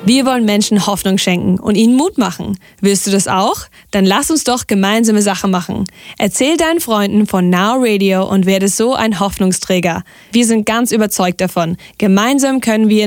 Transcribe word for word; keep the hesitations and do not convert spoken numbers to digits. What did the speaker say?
Wir wollen Menschen Hoffnung schenken und ihnen Mut machen. Willst du das auch? Dann lass uns doch gemeinsame Sache machen. Erzähl deinen Freunden von Now Radio und werde so ein Hoffnungsträger. Wir sind ganz überzeugt davon. Gemeinsam können wir